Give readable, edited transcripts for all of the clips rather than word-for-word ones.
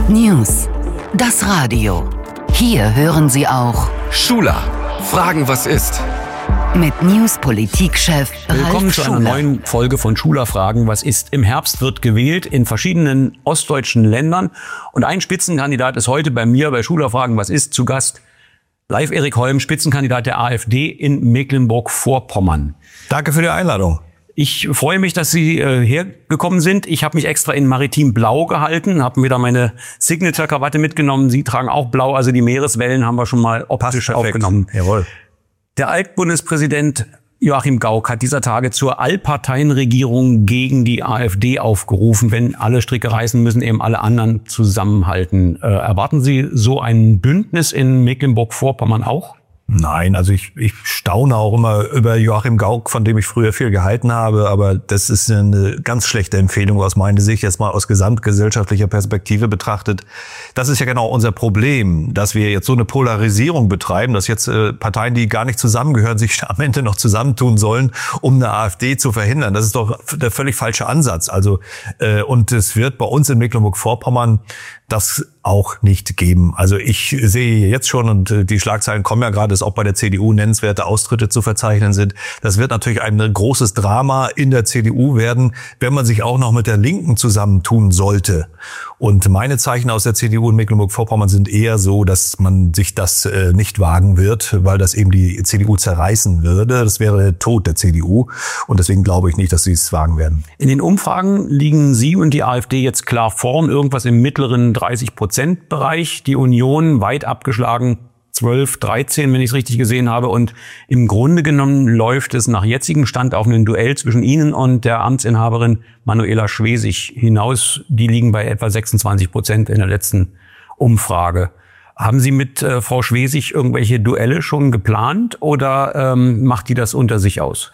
News. Das Radio. Hier hören Sie auch Schuler. Fragen, was ist? Mit News-Politik-Chef Ralf Willkommen zu einer Schuler. neuen Folge von Schuler Fragen, was ist? Im Herbst wird gewählt in verschiedenen ostdeutschen Ländern. Und ein Spitzenkandidat ist heute bei mir bei Schuler Fragen, was ist? Zu Gast live Erik Holm, Spitzenkandidat der AfD in Mecklenburg-Vorpommern. Danke für die Einladung. Ich freue mich, dass Sie hergekommen sind. Ich habe mich extra in Maritim Blau gehalten, habe mir da meine Signature-Krawatte mitgenommen. Sie tragen auch Blau, also die Meereswellen haben wir schon mal optisch aufgenommen. Jawohl. Der Altbundespräsident Joachim Gauck hat dieser Tage zur Allparteienregierung gegen die AfD aufgerufen. Wenn alle Stricke reißen, müssen eben alle anderen zusammenhalten. Erwarten Sie so ein Bündnis in Mecklenburg-Vorpommern auch? Nein, also ich staune auch immer über Joachim Gauck, von dem ich früher viel gehalten habe, aber das ist eine ganz schlechte Empfehlung aus meiner Sicht, jetzt mal aus gesamtgesellschaftlicher Perspektive betrachtet. Das ist ja genau unser Problem, dass wir jetzt so eine Polarisierung betreiben, dass jetzt Parteien, die gar nicht zusammengehören, sich am Ende noch zusammentun sollen, um eine AfD zu verhindern. Das ist doch der völlig falsche Ansatz. Also und es wird bei uns in Mecklenburg-Vorpommern das auch nicht geben. Also ich sehe jetzt schon, und die Schlagzeilen kommen ja gerade, dass auch bei der CDU nennenswerte Austritte zu verzeichnen sind. Das wird natürlich ein großes Drama in der CDU werden, wenn man sich auch noch mit der Linken zusammentun sollte. Und meine Zeichen aus der CDU in Mecklenburg-Vorpommern sind eher so, dass man sich das nicht wagen wird, weil das eben die CDU zerreißen würde. Das wäre der Tod der CDU. Und deswegen glaube ich nicht, dass sie es wagen werden. In den Umfragen liegen Sie und die AfD jetzt klar vorn, irgendwas im mittleren 30%-Bereich. Die Union weit abgeschlagen, 12, 13, wenn ich es richtig gesehen habe. Und im Grunde genommen läuft es nach jetzigem Stand auf ein Duell zwischen Ihnen und der Amtsinhaberin Manuela Schwesig hinaus. Die liegen bei etwa 26% in der letzten Umfrage. Haben Sie mit Frau Schwesig irgendwelche Duelle schon geplant oder macht die das unter sich aus?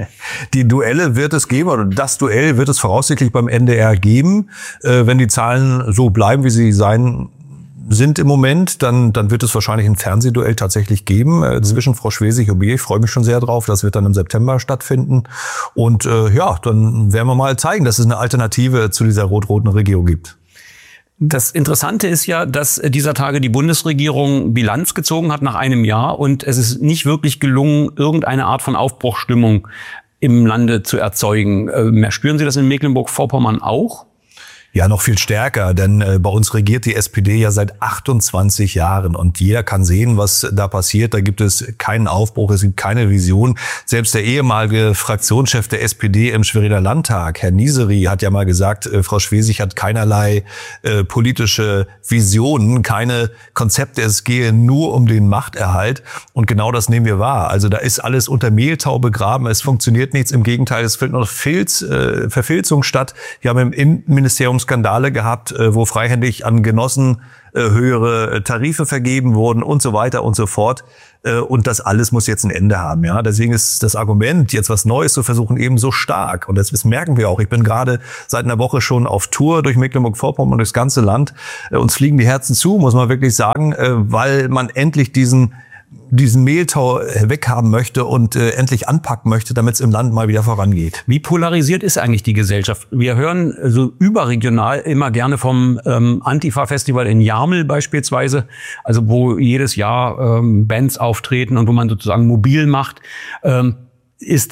Die Duelle wird es geben, oder das Duell wird es voraussichtlich beim NDR geben. Wenn die Zahlen so bleiben, wie sie sind im Moment, dann wird es wahrscheinlich ein Fernsehduell tatsächlich geben zwischen Frau Schwesig und mir. Ich freue mich schon sehr drauf. Das wird dann im September stattfinden. Und dann werden wir mal zeigen, dass es eine Alternative zu dieser rot-roten Regierung gibt. Das Interessante ist ja, dass dieser Tage die Bundesregierung Bilanz gezogen hat nach einem Jahr und es ist nicht wirklich gelungen, irgendeine Art von Aufbruchsstimmung im Lande zu erzeugen. Spüren Sie das in Mecklenburg-Vorpommern auch? Ja, noch viel stärker, denn bei uns regiert die SPD ja seit 28 Jahren und jeder kann sehen, was da passiert. Da gibt es keinen Aufbruch, es gibt keine Vision. Selbst der ehemalige Fraktionschef der SPD im Schweriner Landtag, Herr Nieseri, hat ja mal gesagt, Frau Schwesig hat keinerlei politische Visionen, keine Konzepte. Es gehe nur um den Machterhalt und genau das nehmen wir wahr. Also da ist alles unter Mehltau begraben, es funktioniert nichts. Im Gegenteil, es findet noch Verfilzung statt. Wir haben im Innenministerium Skandale gehabt, wo freihändig an Genossen höhere Tarife vergeben wurden und so weiter und so fort. Und das alles muss jetzt ein Ende haben. Ja, deswegen ist das Argument, jetzt was Neues zu versuchen, eben so stark. Und das merken wir auch. Ich bin gerade seit einer Woche schon auf Tour durch Mecklenburg-Vorpommern und durchs ganze Land. Uns fliegen die Herzen zu, muss man wirklich sagen, weil man endlich diesen Mehltau weghaben möchte und endlich anpacken möchte, damit es im Land mal wieder vorangeht. Wie polarisiert ist eigentlich die Gesellschaft? Wir hören so überregional immer gerne vom Antifa-Festival in Jarmel beispielsweise, also wo jedes Jahr Bands auftreten und wo man sozusagen mobil macht. Sind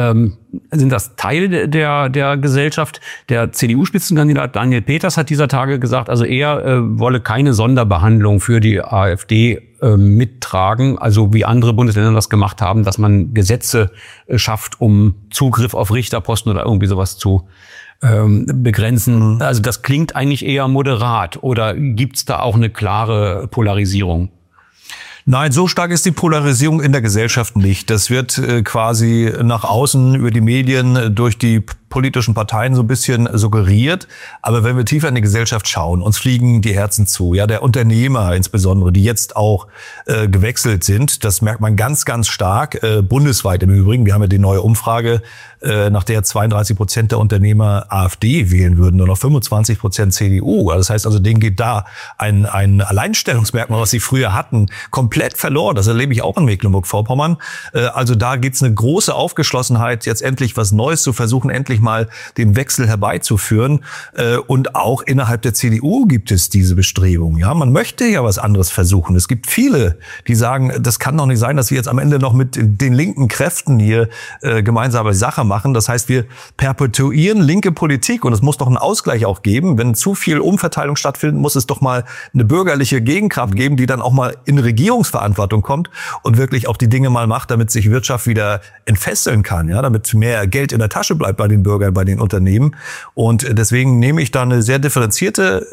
das Teile der Gesellschaft? Der CDU-Spitzenkandidat Daniel Peters hat dieser Tage gesagt, also er wolle keine Sonderbehandlung für die AfD mittragen, also wie andere Bundesländer das gemacht haben, dass man Gesetze schafft, um Zugriff auf Richterposten oder irgendwie sowas zu begrenzen. Also das klingt eigentlich eher moderat, oder gibt's da auch eine klare Polarisierung? Nein, so stark ist die Polarisierung in der Gesellschaft nicht. Das wird quasi nach außen über die Medien durch die politischen Parteien so ein bisschen suggeriert. Aber wenn wir tiefer in die Gesellschaft schauen, uns fliegen die Herzen zu. Ja, der Unternehmer insbesondere, die jetzt auch gewechselt sind, das merkt man ganz, ganz stark, bundesweit im Übrigen. Wir haben ja die neue Umfrage, nach der 32% der Unternehmer AfD wählen würden, nur noch 25% CDU. Das heißt also, denen geht da ein Alleinstellungsmerkmal, was sie früher hatten, komplett verloren. Das erlebe ich auch in Mecklenburg-Vorpommern. Also da gibt's eine große Aufgeschlossenheit, jetzt endlich was Neues zu versuchen, endlich mal den Wechsel herbeizuführen. Und auch innerhalb der CDU gibt es diese Bestrebungen. Ja, man möchte ja was anderes versuchen. Es gibt viele, die sagen, das kann doch nicht sein, dass wir jetzt am Ende noch mit den linken Kräften hier gemeinsame Sache machen. Das heißt, wir perpetuieren linke Politik und es muss doch einen Ausgleich auch geben. Wenn zu viel Umverteilung stattfindet, muss es doch mal eine bürgerliche Gegenkraft geben, die dann auch mal in Regierungsverantwortung kommt und wirklich auch die Dinge mal macht, damit sich Wirtschaft wieder entfesseln kann, ja, damit mehr Geld in der Tasche bleibt bei den Bürgern, bei den Unternehmen. Und deswegen nehme ich da eine sehr differenzierte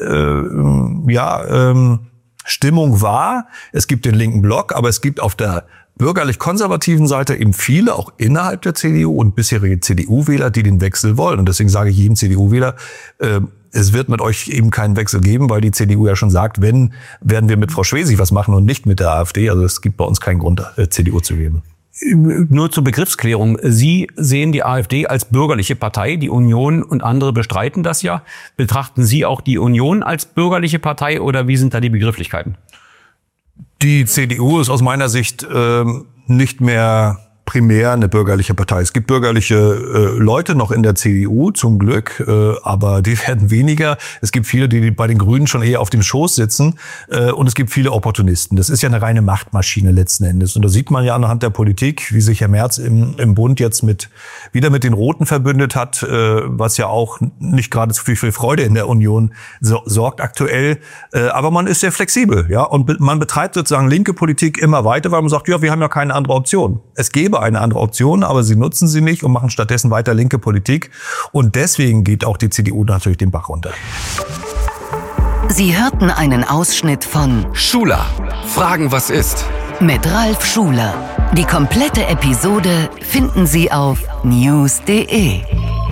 Stimmung wahr. Es gibt den linken Block, aber es gibt auf der bürgerlich-konservativen Seite eben viele, auch innerhalb der CDU und bisherige CDU-Wähler, die den Wechsel wollen. Und deswegen sage ich jedem CDU-Wähler, es wird mit euch eben keinen Wechsel geben, weil die CDU ja schon sagt, wenn, werden wir mit Frau Schwesig was machen und nicht mit der AfD. Also es gibt bei uns keinen Grund, CDU zu wählen. Nur zur Begriffsklärung. Sie sehen die AfD als bürgerliche Partei. Die Union und andere bestreiten das ja. Betrachten Sie auch die Union als bürgerliche Partei oder wie sind da die Begrifflichkeiten? Die CDU ist aus meiner Sicht nicht mehr primär eine bürgerliche Partei. Es gibt bürgerliche Leute noch in der CDU, zum Glück, aber die werden weniger. Es gibt viele, die bei den Grünen schon eher auf dem Schoß sitzen und es gibt viele Opportunisten. Das ist ja eine reine Machtmaschine letzten Endes. Und da sieht man ja anhand der Politik, wie sich Herr Merz im Bund jetzt wieder mit den Roten verbündet hat, was ja auch nicht gerade für viel Freude in der Union sorgt aktuell. Aber man ist sehr flexibel, ja, und man betreibt sozusagen linke Politik immer weiter, weil man sagt, ja, wir haben ja keine andere Option. Es gäbe eine andere Option, aber sie nutzen sie nicht und machen stattdessen weiter linke Politik. Und deswegen geht auch die CDU natürlich den Bach runter. Sie hörten einen Ausschnitt von Schuler, Fragen, was ist? Mit Ralf Schuler. Die komplette Episode finden Sie auf news.de.